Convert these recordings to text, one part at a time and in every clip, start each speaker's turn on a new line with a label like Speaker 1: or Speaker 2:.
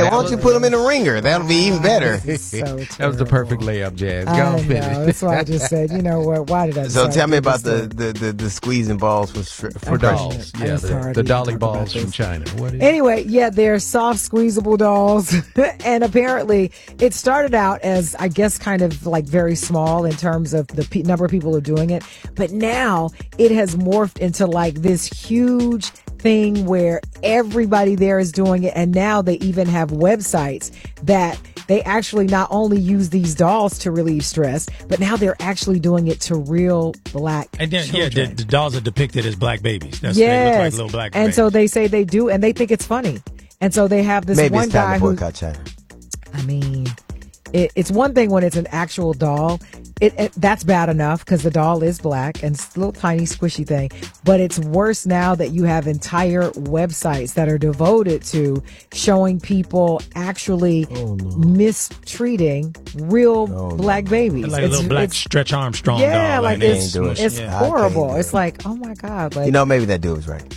Speaker 1: Yeah, why don't you put them in a ringer? That'll be even better.
Speaker 2: That was the perfect layup, Jazz. Go on, finish.
Speaker 3: That's why I just said, you know what? Why did I?
Speaker 1: So tell me about the squeezing balls for dolls.
Speaker 2: Yeah, the dolly balls from China. What is
Speaker 3: Anyway, yeah, they're soft, squeezable dolls. And apparently it started out as, I guess, kind of like very small in terms of the number of people who are doing it. But now it has morphed into like this huge thing where everybody there is doing it. And now they even have websites that they actually not only use these dolls to relieve stress, but now they're actually doing it to real black children.
Speaker 4: Yeah, the dolls are depicted as black babies. They look like little black
Speaker 3: and
Speaker 4: babies.
Speaker 3: so they say they do, and they think it's funny. And so they have this
Speaker 1: Maybe
Speaker 3: one
Speaker 1: it's time
Speaker 3: guy
Speaker 1: to
Speaker 3: who,
Speaker 1: boycott China.
Speaker 3: I mean, it's one thing when it's an actual doll. That's bad enough because the doll is black and it's a little tiny squishy thing. But it's worse now that you have entire websites that are devoted to showing people actually mistreating real black babies.
Speaker 4: Like a little black Stretch Armstrong
Speaker 3: yeah,
Speaker 4: doll.
Speaker 3: like it's
Speaker 1: Yeah.
Speaker 3: horrible. It's like, oh my God. Like,
Speaker 1: Maybe that dude was right.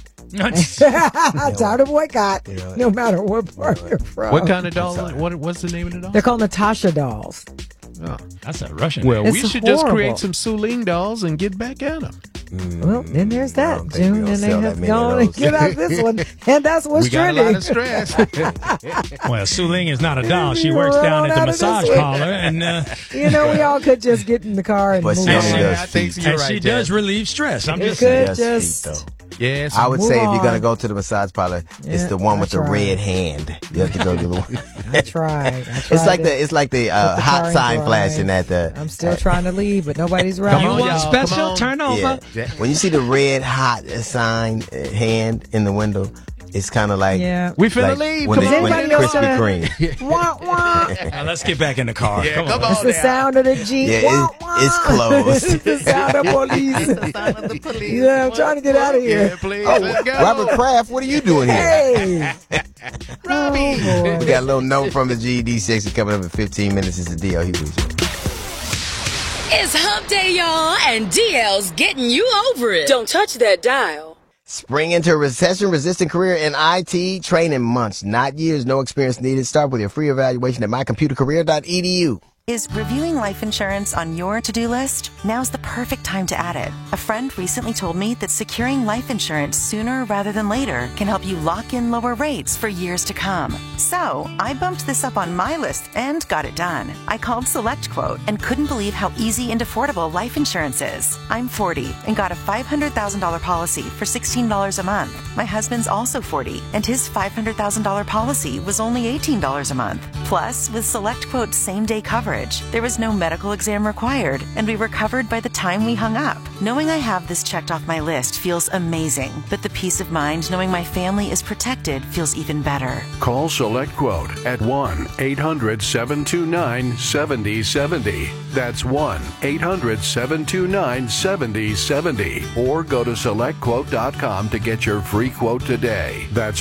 Speaker 3: time to boycott, no matter what part you're from.
Speaker 2: What kind of doll? What's the name of the doll?
Speaker 3: They're called Natasha dolls.
Speaker 2: Oh.
Speaker 4: That's a Russian.
Speaker 2: Well,
Speaker 3: It's
Speaker 2: we should just
Speaker 3: horrible.
Speaker 2: create some Suling dolls and get back at them.
Speaker 3: Well, then there's that,
Speaker 1: think
Speaker 3: June,
Speaker 1: we're gonna
Speaker 3: and they
Speaker 1: sell
Speaker 3: have
Speaker 1: that many
Speaker 3: gone
Speaker 1: of
Speaker 3: and
Speaker 1: those.
Speaker 3: get out this one, and that's what's
Speaker 2: We got a
Speaker 3: trending.
Speaker 2: lot of stress.
Speaker 4: Well, Su Ling is not a doll. She works down at the massage parlor, and
Speaker 3: We all could just get in the car and
Speaker 1: But
Speaker 3: move
Speaker 1: she
Speaker 3: on.
Speaker 1: only does
Speaker 2: I think
Speaker 1: feet.
Speaker 2: you're
Speaker 4: and
Speaker 2: right,
Speaker 4: she does
Speaker 2: Jazz.
Speaker 4: relieve stress. I'm
Speaker 3: You
Speaker 4: just saying.
Speaker 3: could
Speaker 1: Just
Speaker 3: just,
Speaker 1: feet, though.
Speaker 2: Yes.
Speaker 1: I would say if
Speaker 3: Move
Speaker 1: you're gonna
Speaker 3: on.
Speaker 1: go to the massage parlor, it's
Speaker 3: Yeah,
Speaker 1: the one with the
Speaker 3: I tried.
Speaker 1: red hand. You have to go to the one.
Speaker 3: I tried.
Speaker 1: It's like the hot
Speaker 3: car in
Speaker 1: sign
Speaker 3: drive.
Speaker 1: flashing at the.
Speaker 3: I'm still trying to leave, but nobody's right.
Speaker 4: You
Speaker 2: on,
Speaker 4: want
Speaker 2: y'all.
Speaker 4: special?
Speaker 2: Come on.
Speaker 4: Turn over.
Speaker 1: Yeah. When you see the red hot sign hand in the window, it's kind of like
Speaker 2: We finna
Speaker 1: like
Speaker 2: leave.
Speaker 1: when
Speaker 2: Come
Speaker 1: it-
Speaker 2: on.
Speaker 1: when
Speaker 3: Anybody
Speaker 1: it's
Speaker 3: else
Speaker 1: Krispy
Speaker 3: gonna-
Speaker 1: Kreme.
Speaker 3: Wah, wah.
Speaker 4: Now, let's get back in the car.
Speaker 2: Yeah, come
Speaker 3: It's
Speaker 2: on.
Speaker 3: the sound of the Jeep.
Speaker 1: Yeah,
Speaker 3: Wah, wah.
Speaker 1: it's closed.
Speaker 3: It's the sound of police. Yeah, I'm trying to get out of here.
Speaker 2: Yeah, please.
Speaker 1: Oh,
Speaker 2: Let's go.
Speaker 1: Robert Kraft, what are you doing here?
Speaker 3: Hey.
Speaker 2: Robbie.
Speaker 3: Oh, boy.
Speaker 1: We got a little note from the GED section coming up in 15 minutes. It's the DL Hughley Show.
Speaker 5: It's hump day, y'all, and DL's getting you over it. Don't touch that dial.
Speaker 1: Spring into a recession-resistant career in IT, training months, not years, no experience needed. Start with your free evaluation at mycomputercareer.edu.
Speaker 6: Is reviewing life insurance on your to-do list? Now's the perfect time to add it. A friend recently told me that securing life insurance sooner rather than later can help you lock in lower rates for years to come. So, I bumped this up on my list and got it done. I called SelectQuote and couldn't believe how easy and affordable life insurance is. I'm 40 and got a $500,000 policy for $16 a month. My husband's also 40 and his $500,000 policy was only $18 a month. Plus, with SelectQuote's same-day coverage, there was no medical exam required, and we were covered by the time we hung up. Knowing I have this checked off my list feels amazing, but the peace of mind knowing my family is protected feels even better.
Speaker 7: Call SelectQuote at 1-800-729-7070. That's 1-800-729-7070. Or go to SelectQuote.com to get your free quote today. That's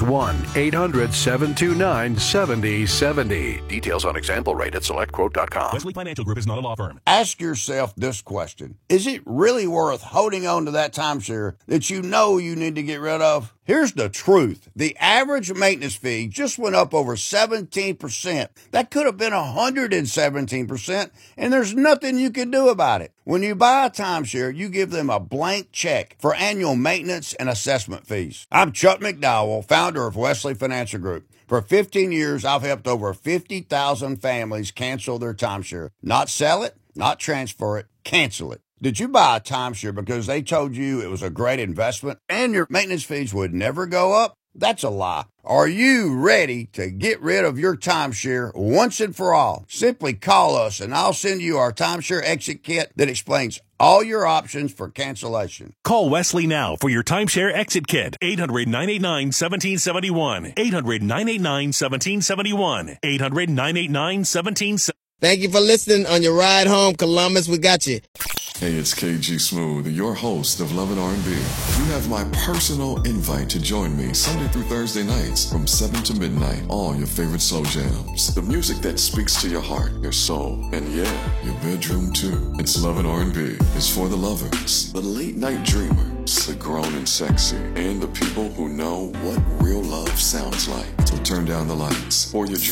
Speaker 7: 1-800-729-7070. Details on example rate at SelectQuote.com.
Speaker 8: Wesley Financial Group is not a law firm.
Speaker 9: Ask yourself this question. Is it really worth holding on to that timeshare that you know you need to get rid of? Here's the truth. The average maintenance fee just went up over 17%. That could have been 117%, and there's nothing you can do about it. When you buy a timeshare, you give them a blank check for annual maintenance and assessment fees. I'm Chuck McDowell, founder of Wesley Financial Group. For 15 years, I've helped over 50,000 families cancel their timeshare. Not sell it, not transfer it, cancel it. Did you buy a timeshare because they told you it was a great investment and your maintenance fees would never go up? That's a lie. Are you ready to get rid of your timeshare once and for all? Simply call us and I'll send you our timeshare exit kit that explains all your options for cancellation.
Speaker 8: Call Wesley now for your timeshare exit kit. 800-989-1771. 800-989-1771. 800-989-1771.
Speaker 1: Thank you for listening on your ride home, Columbus. We got you.
Speaker 10: Hey, it's KG Smooth, your host of Love and R&B. You have my personal invite to join me Sunday through Thursday nights from 7 to midnight. All your favorite slow jams. The music that speaks to your heart, your soul, and yeah, your bedroom too. It's Love and R&B. It's for the lovers, the late night dreamers, the grown and sexy, and the people who know what real love sounds like. So turn down the lights for your